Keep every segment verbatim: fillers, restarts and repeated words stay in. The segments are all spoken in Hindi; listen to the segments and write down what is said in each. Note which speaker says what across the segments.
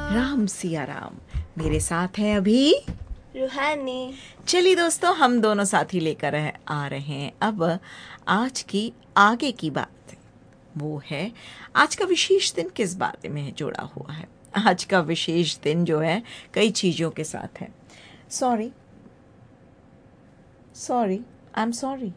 Speaker 1: राम सिया राम। मेरे साथ हैं अभी
Speaker 2: रूहानी।
Speaker 1: चलिए दोस्तों, हम दोनों साथी लेकर आ रहे हैं अब आज की आगे की बात। वो है आज का विशेष दिन किस बारे में जुड़ा हुआ है। आज का विशेष दिन जो है कई चीज़ों के साथ है। Sorry sorry I am sorry.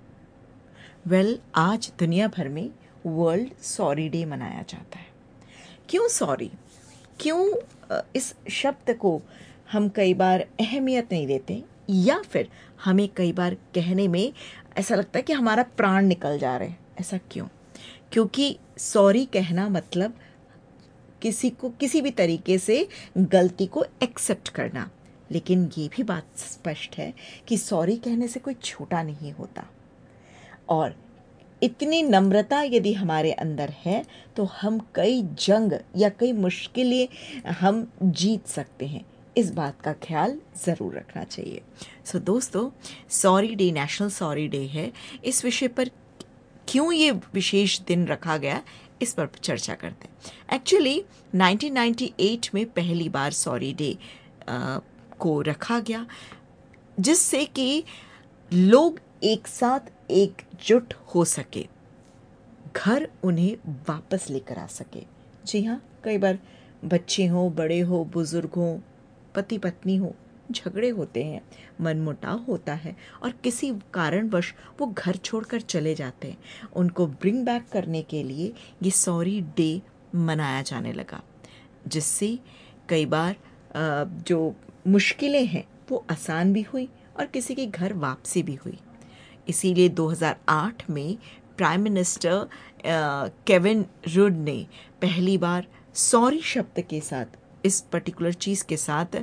Speaker 1: Well, आज दुनिया भर में वर्ल्ड सॉरी डे मनाया जाता है। क्यों सॉरी? क्यों अ, इस शब्द को हम कई बार अहमियत नहीं देते, या फिर हमें कई बार कहने में ऐसा लगता है कि हमारा प्राण निकल जा रहे हैं। ऐसा क्यों? क्योंकि सॉरी कहना मतलब किसी को किसी भी तरीके से गलती को एक्सेप्ट करना। लेकिन ये भी बात स्पष्ट है कि सॉरी कहने से कोई छोटा नहीं होता, और इतनी नम्रता यदि हमारे अंदर है तो हम कई जंग या कई मुश्किलें हम जीत सकते हैं। इस बात का ख्याल ज़रूर रखना चाहिए। सो so, दोस्तों, sorry day, national sorry day है। इस विषय पर क्यों ये विशेष दिन रखा गया, इस पर चर्चा करते हैं। एक्चुअली नाइनटीन नाइंटी एट में पहली बार सॉरी डे को रखा गया, जिससे कि लोग एक साथ एकजुट हो सके, घर उन्हें वापस लेकर आ सके। जी हाँ, कई बार बच्चे हों, बड़े हो, बुजुर्ग हों, पति पत्नी हो, झगड़े होते हैं, मनमुटाव होता है, और किसी कारणवश वो घर छोड़कर चले जाते हैं। उनको ब्रिंग बैक करने के लिए ये सॉरी डे मनाया जाने लगा, जिससे कई बार जो मुश्किलें हैं वो आसान भी हुई और किसी की घर वापसी भी हुई। इसीलिए दो हज़ार आठ में प्राइम मिनिस्टर केविन रुड ने पहली बार सॉरी शब्द के साथ, इस पर्टिकुलर चीज़ के साथ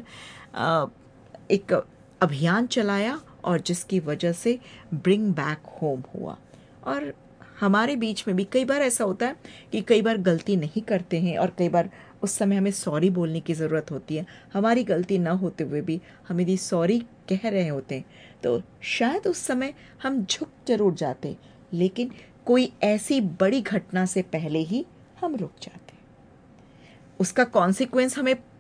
Speaker 1: एक अभियान चलाया, और जिसकी वजह से ब्रिंग बैक होम हुआ। और हमारे बीच में भी कई बार ऐसा होता है कि कई बार गलती नहीं करते हैं, और कई बार उस समय हमें सॉरी बोलने की ज़रूरत होती है। हमारी गलती ना होते हुए भी हम यदि सॉरी कह रहे होते हैं तो शायद उस समय हम झुक जरूर जाते, लेकिन कोई ऐसी बड़ी घटना से पहले ही हम रुक जाते। उसका कॉन्सिक्वेंस हमें